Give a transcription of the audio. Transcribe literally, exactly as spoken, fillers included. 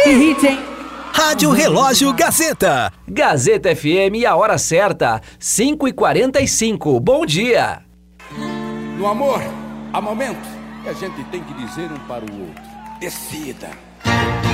Que hit, hein? Rádio Relógio Gazeta. Gazeta F M e a hora certa, cinco e quarenta e cinco. Bom dia. No amor, há momentos que a gente tem que dizer um para o outro: decida.